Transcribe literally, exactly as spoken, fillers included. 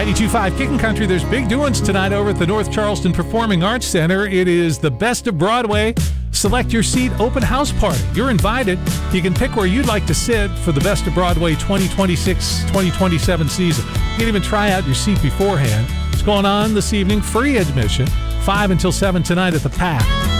ninety-two point five Kicking Country. There's big doings tonight over at the North Charleston Performing Arts Center. It is the Best of Broadway Select Your Seat open house party. You're invited. You can pick where you'd like to sit for the Best of Broadway twenty twenty-six twenty twenty-seven season. You can even try out your seat beforehand. It's going on this evening, free admission, five until seven tonight at the P A C.